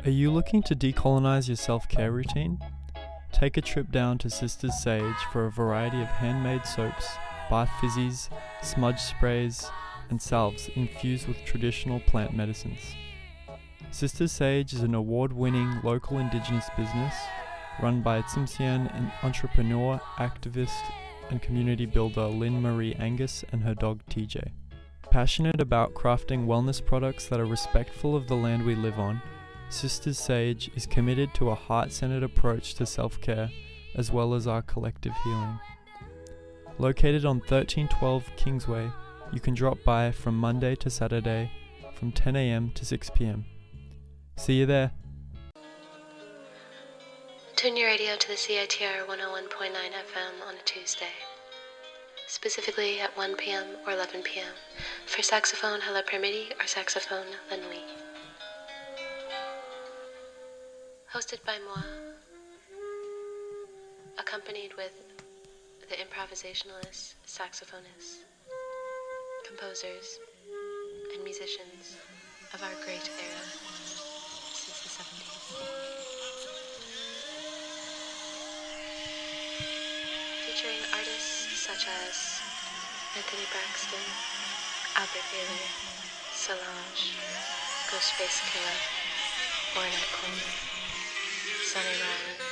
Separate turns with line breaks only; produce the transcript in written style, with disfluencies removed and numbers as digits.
Are you looking to decolonize your self-care routine? Take a trip down to Sisters Sage for a variety of handmade soaps, bath fizzies, smudge sprays, and salves infused with traditional plant medicines. Sisters Sage is an award-winning local Indigenous business run by Tsimshian entrepreneur, activist, and community builder Lynn Marie Angus and her dog TJ. Passionate about crafting wellness products that are respectful of the land we live on, Sisters Sage is committed to a heart-centered approach to self-care as well as our collective healing. Located on 1312 Kingsway, you can drop by from Monday to Saturday from 10 a.m. to 6 p.m. See you there.
Tune your radio to the CITR 101.9 FM on a Tuesday, specifically at 1 p.m. or 11 p.m. for saxophone à la Permiti or saxophone la nuit. Hosted by moi, accompanied with the improvisationalists, saxophonists, composers, and musicians of our great era since the 70s. Featuring artists such as Anthony Braxton, Albert Bailey, Solange, Ghostface Killah, Ornette Coleman, Sonny Ryan,